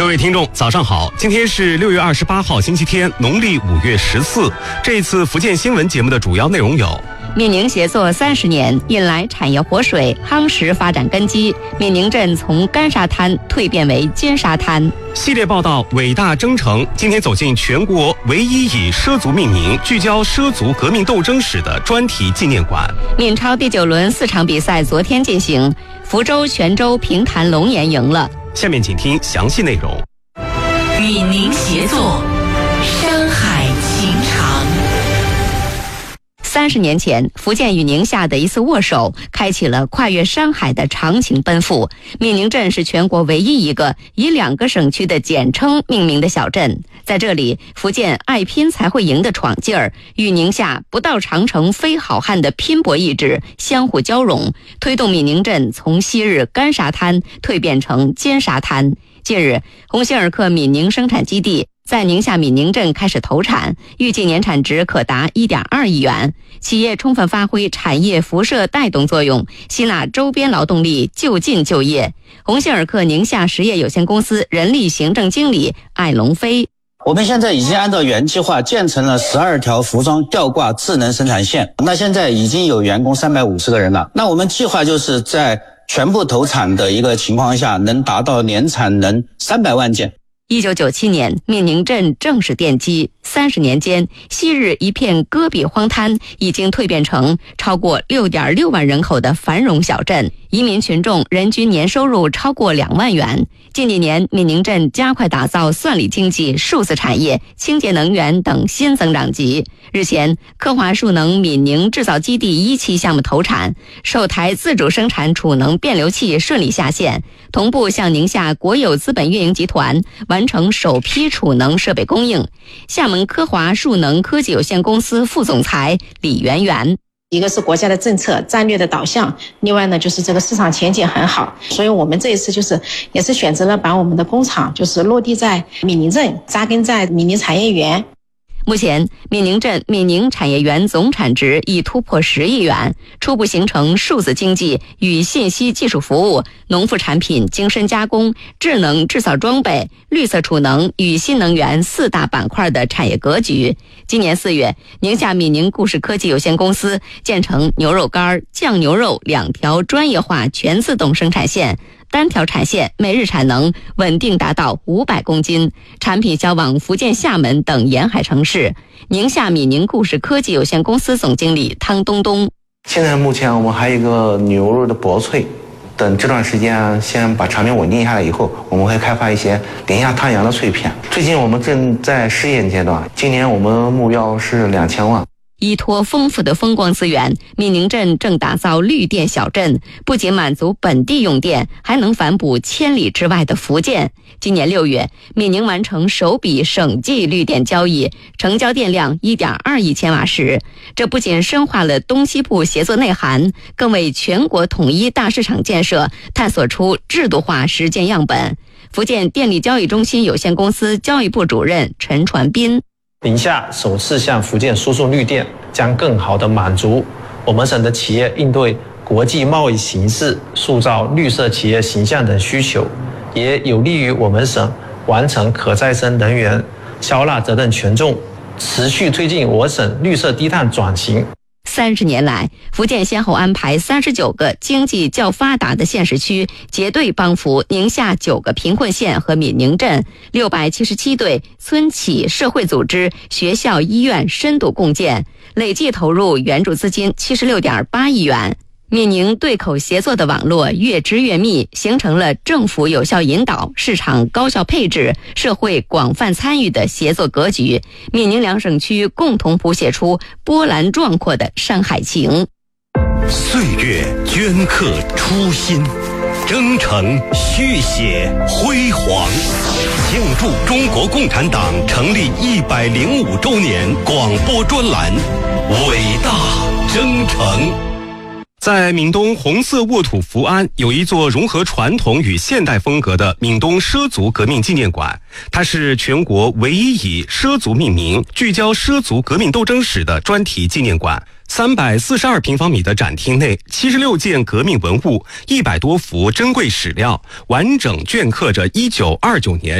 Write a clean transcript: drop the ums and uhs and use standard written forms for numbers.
各位听众，早上好！今天是6月28号，星期天，农历5月14。这一次福建新闻节目的主要内容有： 闽宁协作30年，引来产业活水，夯实发展根基。闽宁镇从干沙滩蜕变为金沙滩。 系列报道《伟大征程》今天走进全国唯一以畲族命名、聚焦畲族革命斗争史的专题纪念馆。 闽超第9轮4场比赛昨天进行，福州、泉州、平潭、龙岩赢了。 下面请听详细内容。 与您协作，山海情长。 30年前，福建与宁夏的一次握手，开启了跨越山海的长情奔赴。闽宁镇是全国唯一一个以2个省区的简称命名的小镇。在这里，福建爱拼才会赢的闯劲儿，与宁夏不到长城非好汉的拼搏意志相互交融，推动闽宁镇从昔日干沙滩蜕变成金沙滩。近日，鸿星尔克闽宁生产基地在宁夏闽宁镇开始投产，预计年产值可达1.2亿元。企业充分发挥产业辐射带动作用，吸纳周边劳动力就近就业。鸿星尔克宁夏实业有限公司人力行政经理艾龙飞： 我们现在已经按照原计划建成了12条服装吊挂智能生产线，那现在已经有员工350个人了。那我们计划就是在全部投产的一个情况下，能达到年产能300万件。 1997年，闽宁镇正式奠基。30年间，昔日一片戈壁荒滩已经蜕变成超过6.6万人口的繁荣小镇，移民群众人均年收入超过2万元。近几年，闽宁镇加快打造算力经济、数字产业、清洁能源等新增长极。日前，科华数能闽宁制造基地1期项目投产，首台自主生产储能变流器顺利下线，同步向宁夏国有资本运营集团完成首批储能设备供应。厦门科华数能科技有限公司副总裁李媛媛： 一个是国家的政策战略的导向，另外呢就是这个市场前景很好，所以我们这一次也是选择了把我们的工厂落地在闽宁镇，扎根在闽宁产业园。 目前，闽宁镇闽宁产业园总产值已突破10亿元，初步形成数字经济与信息技术服务、农副产品精深加工、智能制造装备、绿色储能与新能源4大板块的产业格局。今年4月，宁夏闽宁固氏科技有限公司建成牛肉干、酱牛肉2条专业化全自动生产线，单条产线每日产能稳定达到500公斤，产品销往福建厦门等沿海城市。宁夏闽宁固氏科技有限公司总经理汤东东： 现在目前我们还有一个牛肉的薄脆，等这段时间先把产品稳定下来以后，我们会开发一些零下碳阳的脆片。最近我们正在试验阶段，今年我们目标是2000万。 依托丰富的风光资源，闽宁镇正打造绿电小镇，不仅满足本地用电，还能反哺千里之外的福建。今年6月，闽宁完成首笔省际绿电交易，成交电量1.2亿千瓦时。这不仅深化了东西部协作内涵，更为全国统一大市场建设探索出制度化实践样本。福建电力交易中心有限公司交易部主任陈传斌： 宁夏首次向福建输送绿电，将更好地满足我们省的企业应对国际贸易形势、塑造绿色企业形象等需求，也有利于我们省完成可再生能源销纳责任权重，持续推进我省绿色低碳转型。 30年来，福建先后安排39个经济较发达的县市区结对帮扶宁夏9个贫困县和闽宁镇677对村企社会组织、学校、医院深度共建，累计投入援助资金76.8亿元。闽宁对口协作的网络越织越密，形成了政府有效引导、市场高效配置、社会广泛参与的协作格局。闽宁2省区共同谱写出波澜壮阔的山海情。 岁月镌刻初心，征程续写辉煌。庆祝中国共产党成立105周年广播专栏《伟大征程》。 在闽东红色沃土福安有一座融合传统与现代风格的闽东畲族革命纪念馆，它是全国唯一以畲族命名、聚焦畲族革命斗争史的专题纪念馆。342平方米的展厅内，76件革命文物，100多幅珍贵史料，完整镌刻着1929年